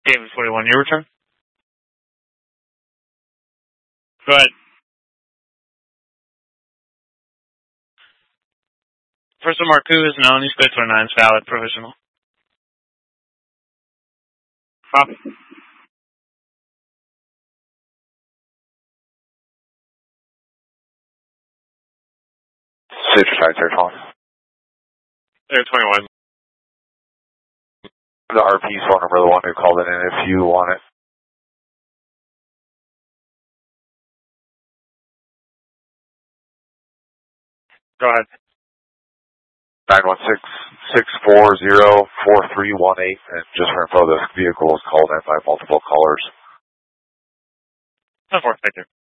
David 41, your return? Go ahead. First one, Marku is known. He's clear 29 is valid, provisional. Copy. 21. The RP's phone number, the one who called it in if you want it. Go ahead. 916-640-4318, and just for info, the vehicle was called in by multiple callers. 10-4, thank you.